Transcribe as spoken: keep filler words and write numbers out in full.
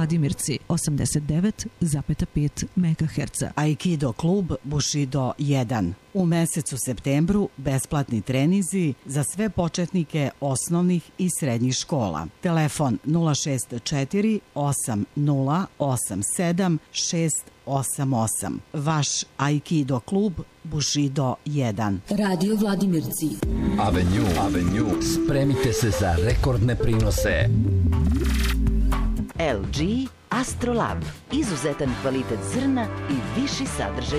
Vladimirci osamdeset devet zarez pet megaherca. Aikido klub Bushido jedan. U mesecu septembru besplatni trenizi za sve početnike osnovnih i srednjih škola. Telefon nula šest četiri osam nula osam sedam šest osam osam. Vaš Aikido klub Bushido jedan. Radio Vladimirci. Avenue, Avenue. Spremite se za rekordne prinose. el dži Astrolab. Izuzetan kvalitet zrna i viši sadržaj